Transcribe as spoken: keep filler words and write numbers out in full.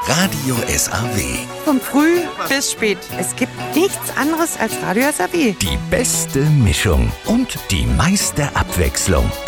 Radio S A W. Von früh bis spät. Es gibt nichts anderes als Radio S A W. Die beste Mischung und die meiste Abwechslung.